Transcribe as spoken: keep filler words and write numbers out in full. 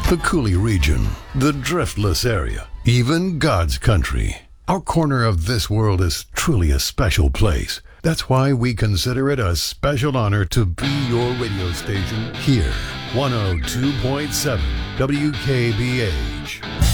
The Coulee region, the driftless area, even God's country. Our corner of this world is truly a special place. That's why we consider it a special honor to be your radio station here. one oh two point seven W K B H.